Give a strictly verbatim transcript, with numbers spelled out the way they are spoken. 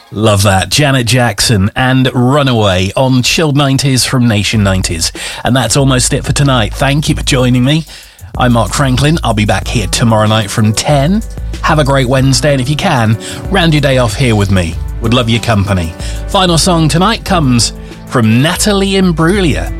Love that. Janet Jackson and Runaway on Chilled nineties from Nation nineties. And that's almost it for tonight. Thank you for joining me. I'm Mark Franklin. I'll be back here tomorrow night from ten. Have a great Wednesday, and if you can, round your day off here with me. Would love your company. Final song tonight comes from Natalie Imbruglia.